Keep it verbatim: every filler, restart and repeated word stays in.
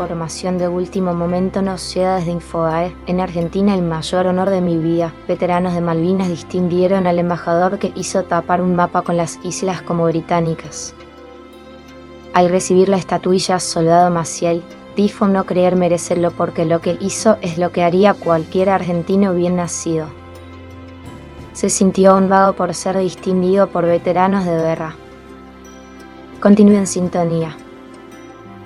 información de último momento nos llega desde Infobae. En Argentina, el mayor honor de mi vida. Veteranos de Malvinas distinguieron al embajador que hizo tapar un mapa con las islas como británicas. Al recibir la estatuilla Soldado Maciel, dijo no creer merecerlo porque lo que hizo es lo que haría cualquier argentino bien nacido. Se sintió honrado por ser distinguido por veteranos de guerra. Continúe en sintonía.